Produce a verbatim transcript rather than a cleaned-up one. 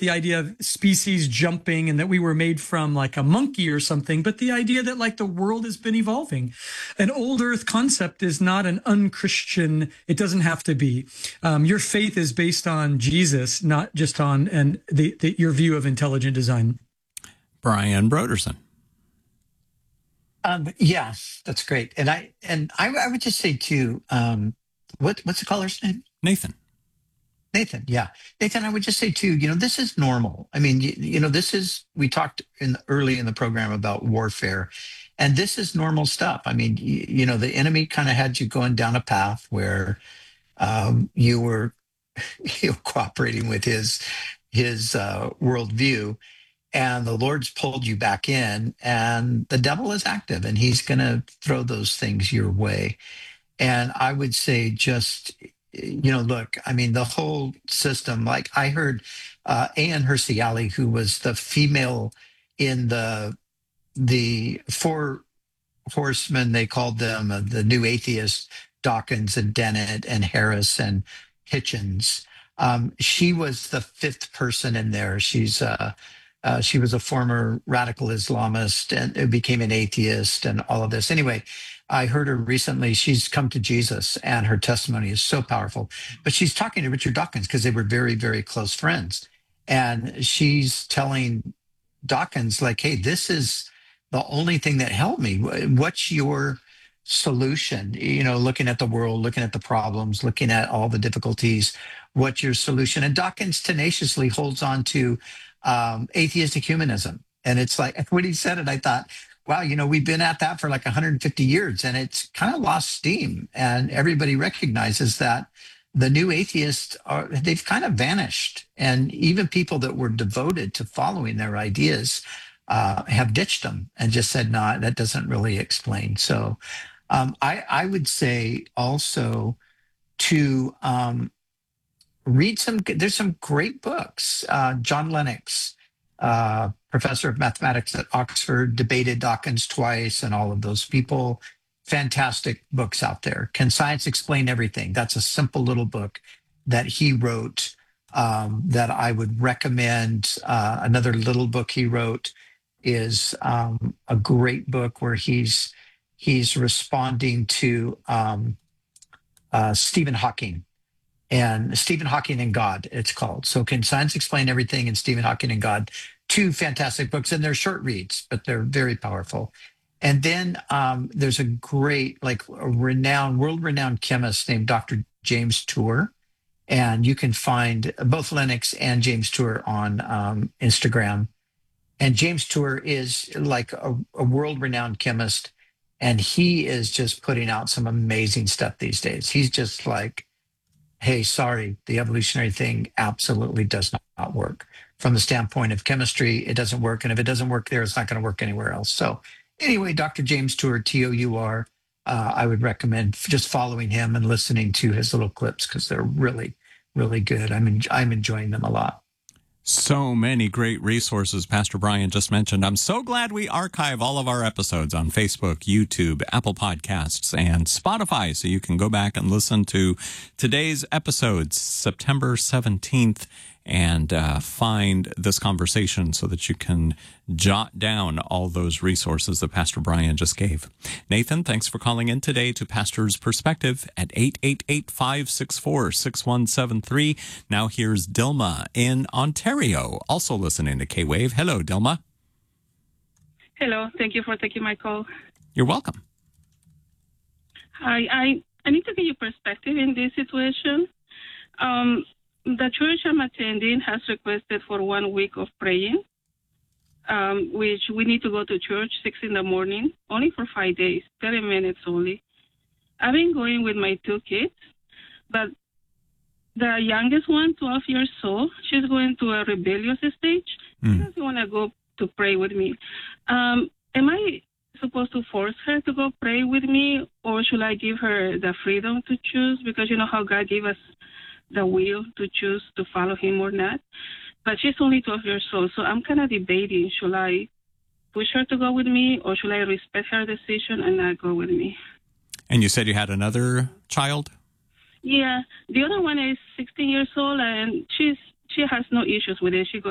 the idea of species jumping and that we were made from like a monkey or something, but the idea that like the world has been evolving. An old earth concept is not an unchristian. It doesn't have to be. Um, your faith is based on Jesus, not just on and the, the your view of intelligent design. Brian Broderson. Um, yeah, that's great. And I and I, I would just say too, um, what what's the caller's name? Nathan. Nathan, yeah. Nathan, I would just say too, you know, this is normal. I mean, you, you know, this is, we talked in early in the program about warfare, and this is normal stuff. I mean, you, you know, the enemy kind of had you going down a path where um, you were you know, cooperating with his his uh, worldview, and the Lord's pulled you back in, and the devil is active, and he's going to throw those things your way. And I would say just, you know, look, I mean, the whole system, like I heard uh, Ann Hersey Alley, who was the female in the the four horsemen, they called them uh, the new atheists, Dawkins and Dennett and Harris and Hitchens. Um, she was the fifth person in there. She's uh, uh, she was a former radical Islamist and became an atheist and all of this. Anyway, I heard her recently. She's come to Jesus, and her testimony is so powerful. But she's talking to Richard Dawkins because they were very, very close friends. And she's telling Dawkins, like, hey, this is the only thing that helped me. What's your solution? You know, looking at the world, looking at the problems, looking at all the difficulties. What's your solution? And Dawkins tenaciously holds on to um, atheistic humanism. And it's like, when he said it, I thought, wow, you know, we've been at that for like one hundred fifty years, and it's kind of lost steam. And everybody recognizes that the new atheists are, they've kind of vanished. And even people that were devoted to following their ideas uh, have ditched them and just said, no, nah, that doesn't really explain. So um, I, I would say also to um, read some, there's some great books. Uh, John Lennox, uh, professor of mathematics at Oxford, debated Dawkins twice, and all of those people. Fantastic books out there. Can Science Explain Everything? That's a simple little book that he wrote um, that I would recommend. Uh, another little book he wrote is um, a great book where he's he's responding to um, uh, Stephen Hawking. And Stephen Hawking and God, it's called. So Can Science Explain Everything? And Stephen Hawking and God. Two fantastic books, and they're short reads, but they're very powerful. And then um, there's a great, like a renowned, world-renowned chemist named Doctor James Tour. And you can find both Lennox and James Tour on um, Instagram. And James Tour is like a, a world-renowned chemist, and he is just putting out some amazing stuff these days. He's just like, hey, sorry, the evolutionary thing absolutely does not, not work. From the standpoint of chemistry, it doesn't work. And if it doesn't work there, it's not going to work anywhere else. So anyway, Doctor James Tour, T O U R, uh, I would recommend just following him and listening to his little clips because they're really, really good. I'm, en- I'm enjoying them a lot. So many great resources Pastor Brian just mentioned. I'm so glad we archive all of our episodes on Facebook, YouTube, Apple Podcasts, and Spotify, so you can go back and listen to today's episodes, September seventeenth, and uh, find this conversation so that you can jot down all those resources that Pastor Brian just gave. Nathan, thanks for calling in today to Pastor's Perspective at eight eight eight, five six four, six one seven three. Now here's Dilma in Ontario, also listening to K-Wave. Hello, Dilma. Hello. Thank you for taking my call. You're welcome. Hi. I, I need to get your perspective in this situation. Um, The church I'm attending has requested for one week of praying, um, which we need to go to church six in the morning, only for five days, thirty minutes only. I've been going with my two kids, but the youngest one, twelve years old, she's going to a rebellious stage. Mm. She doesn't want to go to pray with me. Um, am I supposed to force her to go pray with me, or should I give her the freedom to choose? Because you know how God gave us the will to choose to follow him or not. But she's only twelve years old, so I'm kind of debating, should I push her to go with me, or should I respect her decision and not go with me? And you said you had another child? Yeah, the other one is sixteen years old, and she's she has no issues with it. She goes